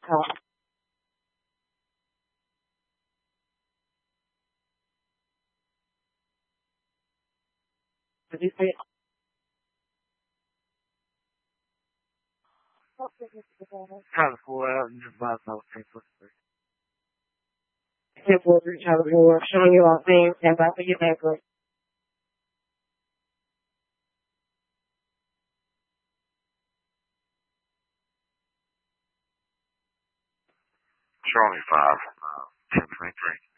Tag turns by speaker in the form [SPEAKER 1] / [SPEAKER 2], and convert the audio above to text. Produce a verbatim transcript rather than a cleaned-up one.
[SPEAKER 1] Oh, did you say trying to pull out and just buy some Facebook? People trying to pull up, showing you all things and about to get back up.
[SPEAKER 2] Charlie five, ten twenty-three.